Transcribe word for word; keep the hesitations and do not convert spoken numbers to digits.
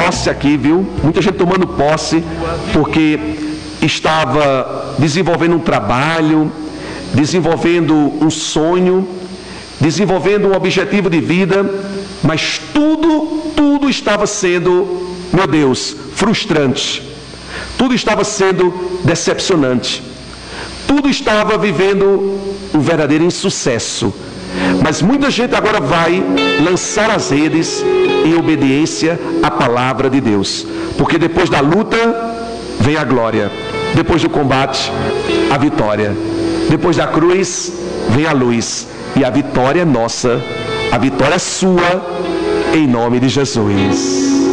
posse aqui, viu? Muita gente tomando posse, porque estava desenvolvendo um trabalho, desenvolvendo um sonho, desenvolvendo um objetivo de vida, mas tudo, tudo estava sendo, meu Deus, frustrante. Tudo estava sendo decepcionante. Tudo estava vivendo um verdadeiro insucesso. Mas muita gente agora vai lançar as redes em obediência à palavra de Deus. Porque depois da luta vem a glória. Depois do combate, a vitória. Depois da cruz, vem a luz. E a vitória é nossa. A vitória é sua, em nome de Jesus.